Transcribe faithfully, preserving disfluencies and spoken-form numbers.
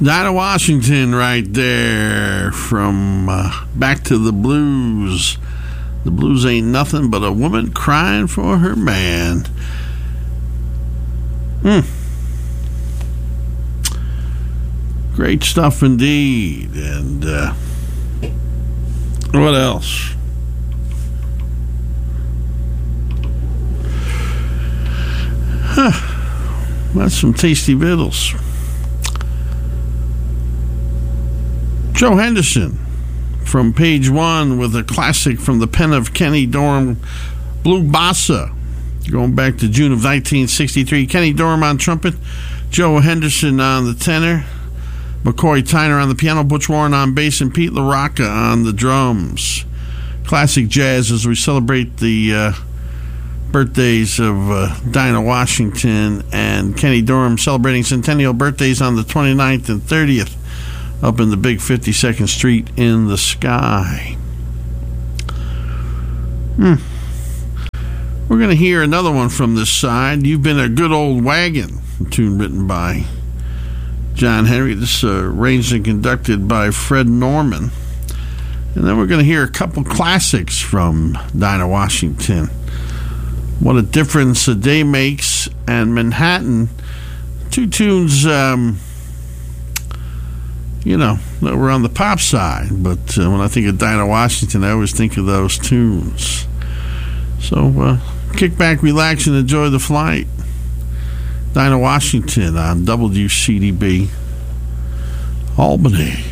Dinah Washington right there from uh, Back to the Blues. The blues ain't nothing but a woman crying for her man. Hmm. Great stuff indeed. And uh, what else? Huh. That's some tasty victuals. Joe Henderson from Page One with a classic from the pen of Kenny Dorham, Blue Bossa, going back to June of nineteen sixty-three. Kenny Dorham on trumpet, Joe Henderson on the tenor, McCoy Tyner on the piano, Butch Warren on bass, and Pete LaRocca on the drums. Classic jazz as we celebrate the uh, birthdays of uh, Dinah Washington and Kenny Dorham, celebrating centennial birthdays on the twenty-ninth and thirtieth. Up in the big fifty-second Street in the sky. Hmm. We're going to hear another one from this side. You've Been a Good Old Wagon, a tune written by John Henry. This uh, arranged and conducted by Fred Norman. And then we're going to hear a couple classics from Dinah Washington. What a Difference a Day Makes, and Manhattan. Two tunes... Um, you know, that were on the pop side. But uh, when I think of Dinah Washington, I always think of those tunes. So uh, kick back, relax, and enjoy the flight. Dinah Washington on W C D B Albany.